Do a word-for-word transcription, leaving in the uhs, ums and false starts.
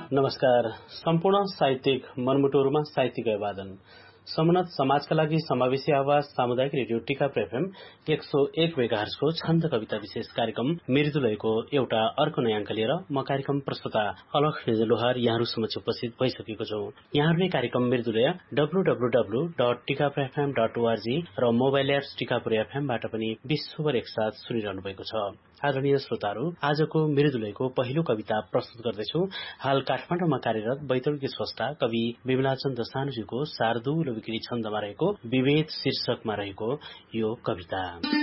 नमस्कार। सम्पूर्ण साहित्यिक मनमुटुहरूमा साहित्यिक अभिवादन। समनत समाजका लागि समावेशी आवाज सामुदायिक रेडियो टिकाप्र एफएम एक सौ एक मेगाहर्जको छन्द कविता विशेष कार्यक्रम मृदुलयको एउटा अर्को नयाँ अङ्क लिएर म कार्यक्रम प्रस्तुता अलख लोहार यहाँहरू समक्ष उपस्थित भइसकेको छु। यहाँहरूले कार्यक्रम मृदुलय W W W dot टिकाप्र FM dot ORG र मोबाइल एप्स टिकापुर एफएमबाट पनि विश्वभर एकसाथ सुनिरहनु भएको छ। आदरणीय श्रोताहरू, आजको मृदुलयको पहिलो कविता प्रस्तुत गर्दैछु। हाल काठमाडौँमा कार्यरत वैतरणिक स्रष्टा कवि विमलाचन्द सानुजीको शार्दूल विक्री छन्दमा रहेको विभेद शीर्षकमा रहेको यो कविता।